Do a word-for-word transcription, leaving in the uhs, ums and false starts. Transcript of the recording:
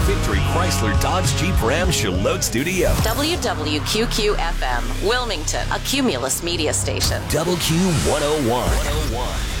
Victory Chrysler Dodge Jeep Ram Charlotte Studio. W W Q Q F M, Wilmington, a Cumulus media station. Double Q one oh one.